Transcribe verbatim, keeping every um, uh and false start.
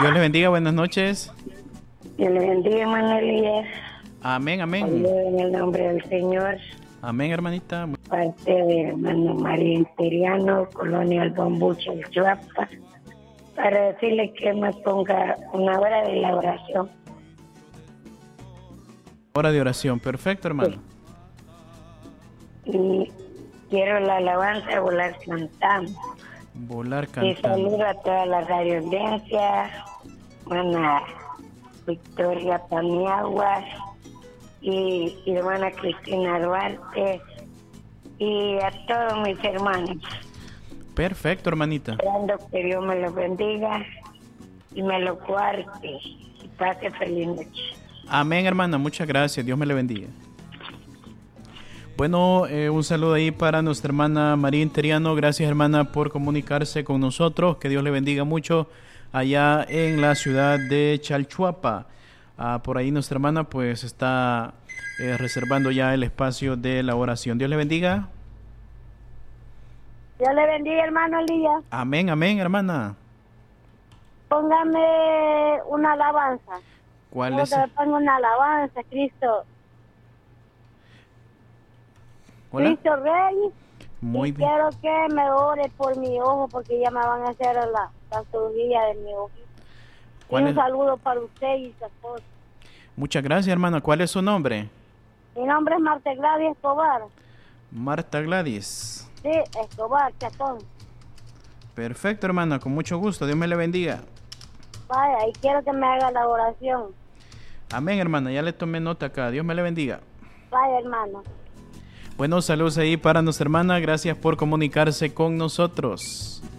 Dios les bendiga, buenas noches. Dios le bendiga, hermano Elías. Amén, amén. Saludo en el nombre del Señor. Amén, hermanita. Parte de hermano María Interiano, Colonia El Bombuche, el Chuapa, para decirle que me ponga una hora de la oración. Hora de oración, perfecto, hermano. Sí. Y quiero la alabanza Volar Cantando. Volar Y cantando. saludo a toda la radio audiencia, hermana Victoria Paniagua y, y hermana Cristina Duarte y a todos mis hermanos. Perfecto, hermanita. Esperando que Dios me los bendiga y me lo guarde y pase feliz noche. Amén, hermana, muchas gracias, Dios me le bendiga. Bueno, eh, un saludo ahí para nuestra hermana María Interiano. Gracias, hermana, por comunicarse con nosotros. Que Dios le bendiga mucho allá en la ciudad de Chalchuapa. Ah, por ahí nuestra hermana pues está eh, reservando ya el espacio de la oración. Dios le bendiga. Dios le bendiga, hermano Elías. Amén, amén, hermana. Póngame una alabanza. ¿Cuál Quiero es? que me ponga una alabanza, Cristo. Hola. Cristo Rey. Muy y bien. quiero que me ore por mi ojo porque ya me van a hacer la, la cirugía de mi ojo. Y ¿Cuál un es? saludo para usted y su esposa. Muchas gracias, hermana. ¿Cuál es su nombre? Mi nombre es Marta Gladys Escobar. Marta Gladys. Sí, Escobar, Chatón. Perfecto, hermana. Con mucho gusto. Dios me le bendiga. Vaya, y quiero que me haga la oración. Amén, hermana. Ya le tomé nota acá. Dios me le bendiga. Vaya, hermano. Bueno, saludos ahí para nuestra hermana. Gracias por comunicarse con nosotros.